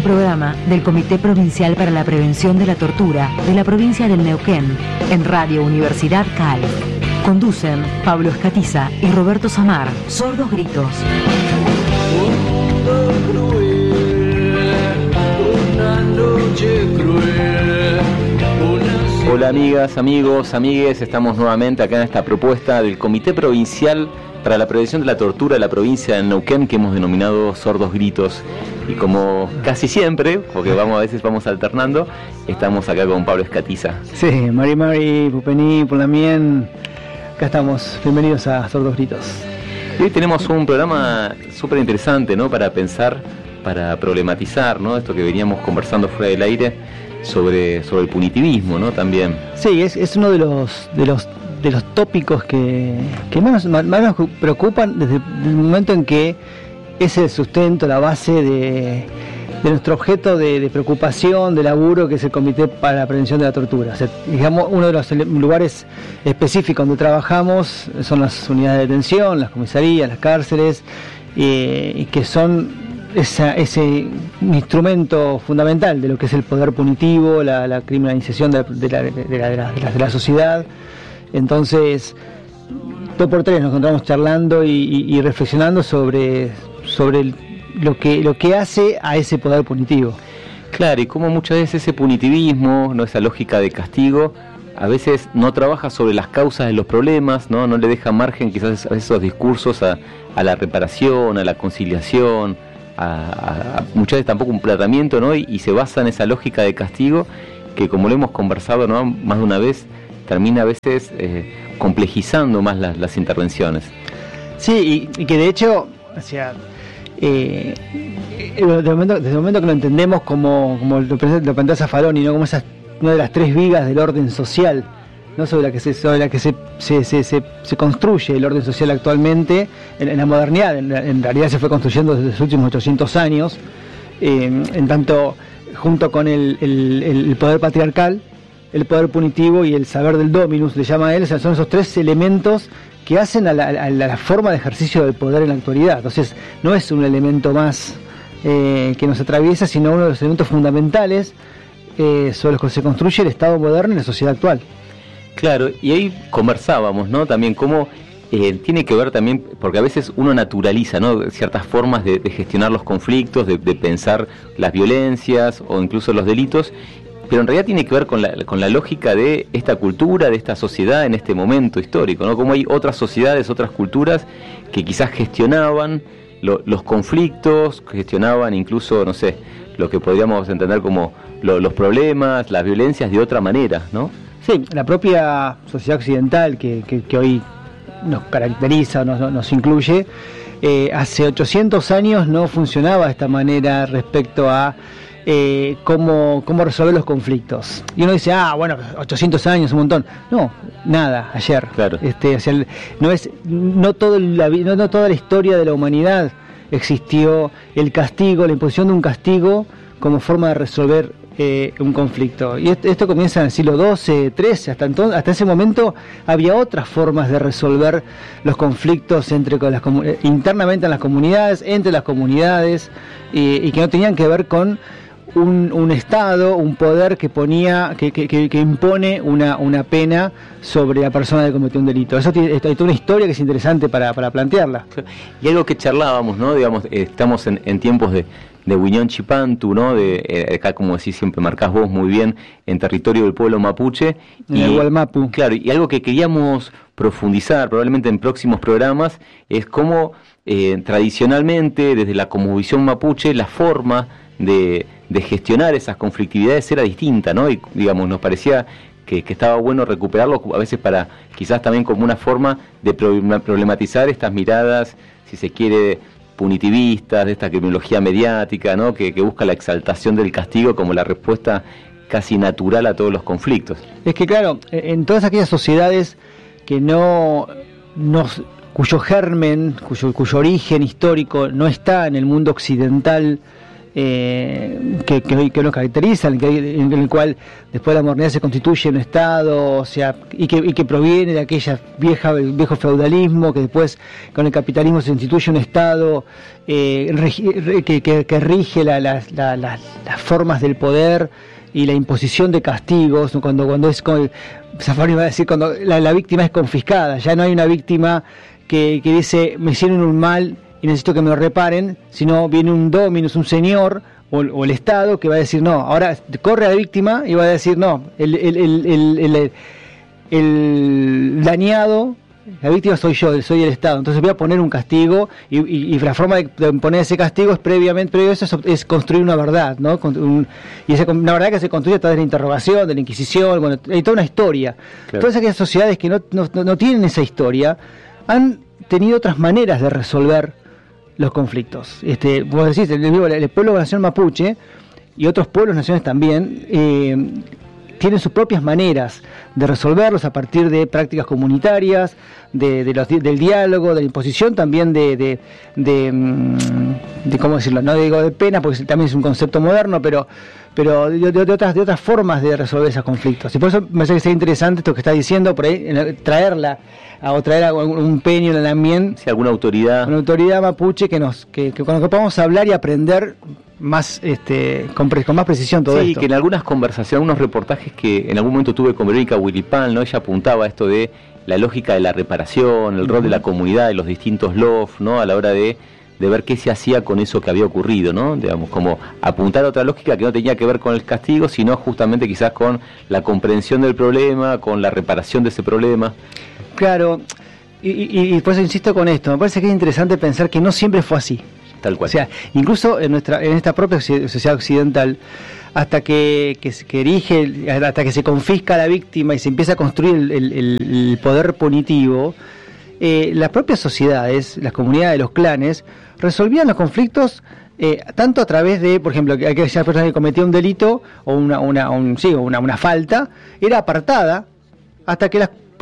programa del Comité Provincial para la Prevención de la Tortura de la provincia del Neuquén, en Radio Universidad CAL. Conducen Pablo Escatiza y Roberto Samar. Sordos Gritos. Hola amigas, amigos, amigues, estamos nuevamente acá en esta propuesta del Comité Provincial para la Prevención de la Tortura de la provincia de Neuquén, que hemos denominado Sordos Gritos. Y como casi siempre, porque a veces vamos alternando, estamos acá con Pablo Escatiza. Sí, Mari, Pupení, Pulamien, acá estamos, bienvenidos a Sordos Gritos. Y hoy tenemos un programa súper interesante, ¿no? Para pensar, para problematizar, ¿no? Esto que veníamos conversando fuera del aire sobre el punitivismo, ¿no? También. Sí, es uno de los tópicos que más nos preocupan desde el momento en que es el sustento, la base de nuestro objeto de preocupación, de laburo, que es el Comité para la Prevención de la Tortura. O sea, digamos, uno de los lugares específicos donde trabajamos son las unidades de detención, las comisarías, las cárceles, y que son ese instrumento fundamental de lo que es el poder punitivo, la criminalización de la sociedad. Entonces, 2x3 nos encontramos charlando y reflexionando sobre lo que hace a ese poder punitivo. Claro, y como muchas veces ese punitivismo, ¿no? Esa lógica de castigo, a veces no trabaja sobre las causas de los problemas, no le deja margen quizás a esos discursos a la reparación, a la conciliación, a muchas veces tampoco un tratamiento, ¿no? Y se basa en esa lógica de castigo que, como lo hemos conversado, ¿no? Más de una vez, termina a veces complejizando más las intervenciones. Sí, y que de hecho, o sea, desde el momento que lo entendemos como lo plantea Zaffaroni, ¿no? Como una de las tres vigas del orden social, ¿no? sobre la que se construye el orden social actualmente en la modernidad. En realidad se fue construyendo desde los últimos 800 años, en tanto junto con el poder patriarcal, el poder punitivo y el saber del dominus, le llama a él. O sea, son esos tres elementos que hacen a la forma de ejercicio del poder en la actualidad. Entonces, no es un elemento más que nos atraviesa, sino uno de los elementos fundamentales sobre los que se construye el Estado moderno y la sociedad actual. Claro, y ahí conversábamos, ¿no? También cómo tiene que ver también, porque a veces uno naturaliza, ¿no? Ciertas formas de gestionar los conflictos, de pensar las violencias o incluso los delitos, pero en realidad tiene que ver con la lógica de esta cultura, de esta sociedad en este momento histórico, ¿no? Como hay otras sociedades, otras culturas que quizás gestionaban los conflictos, gestionaban incluso, no sé, lo que podríamos entender como los problemas, las violencias de otra manera, ¿no? Sí, la propia sociedad occidental que hoy nos caracteriza, nos incluye, hace 800 años no funcionaba de esta manera respecto a cómo resolver los conflictos. Y uno dice, bueno, 800 años, un montón. No, nada, ayer. Claro. No toda la historia de la humanidad existió el castigo, la imposición de un castigo como forma de resolver un conflicto. Y esto comienza en el siglo XII, XIII, hasta ese momento había otras formas de resolver los conflictos internamente en las comunidades, entre las comunidades, y que no tenían que ver con un Estado, un poder que impone una pena sobre la persona que cometió un delito. Eso hay toda una historia que es interesante para plantearla. Y algo que charlábamos, ¿no? Digamos, estamos en tiempos de Huiñón Chipantu, ¿no? Acá, como decís, siempre marcás vos muy bien, en territorio del pueblo mapuche. En el Gualmapu. Claro, y algo que queríamos profundizar probablemente en próximos programas es cómo tradicionalmente, desde la cosmovisión mapuche, la forma de gestionar esas conflictividades era distinta, ¿no? Y digamos, nos parecía que estaba bueno recuperarlo a veces para quizás también como una forma de problematizar estas miradas, si se quiere, punitivistas, de esta criminología mediática, ¿no? Que busca la exaltación del castigo como la respuesta casi natural a todos los conflictos. Es que claro, en todas aquellas sociedades que cuyo germen, cuyo origen histórico no está en el mundo occidental, que nos caracteriza, en el cual después de la modernidad se constituye un Estado, o sea, y que proviene de aquella viejo feudalismo, que después con el capitalismo se instituye un Estado que rige las formas del poder y la imposición de castigos, cuando es Zaffaroni va a decir, cuando la víctima es confiscada, ya no hay una víctima que dice me hicieron un mal y necesito que me lo reparen, sino viene un dominus, un señor o el Estado que va a decir no, ahora corre a la víctima y va a decir no, el dañado, la víctima soy yo, soy el Estado, entonces voy a poner un castigo y la forma de poner ese castigo es previo a eso es construir una verdad, ¿no? Una verdad que se construye a través de la interrogación, de la Inquisición, bueno, hay toda una historia. Claro. Todas aquellas sociedades que no tienen esa historia han tenido otras maneras de resolver los conflictos. Vos decís, el pueblo de la nación mapuche y otros pueblos naciones también tienen sus propias maneras de resolverlos a partir de prácticas comunitarias, del diálogo, de la imposición también de cómo decirlo, no digo de pena porque también es un concepto moderno, pero de otras formas de resolver esos conflictos. Y por eso me parece que sería interesante esto que está diciendo, por ahí traer a un peño en el ambiente, si alguna autoridad, una autoridad mapuche con la que podamos hablar y aprender más con más precisión todo esto. Sí, que en algunas conversaciones, unos reportajes que en algún momento tuve con Verónica Huilipal, ¿no? Ella apuntaba a esto de la lógica de la reparación, el rol de la comunidad, de los distintos LOF, ¿no? A la hora de ver qué se hacía con eso que había ocurrido, ¿no? Digamos, como apuntar a otra lógica que no tenía que ver con el castigo, sino justamente quizás con la comprensión del problema, con la reparación de ese problema. Claro, y por eso insisto con esto, me parece que es interesante pensar que no siempre fue así. Tal cual. O sea, incluso en esta propia sociedad occidental, hasta que se erige, hasta que se confisca a la víctima y se empieza a construir el poder punitivo, las propias sociedades, las comunidades, los clanes, resolvían los conflictos tanto a través de, por ejemplo, que aquella persona que cometía un delito o una falta, era apartada hasta que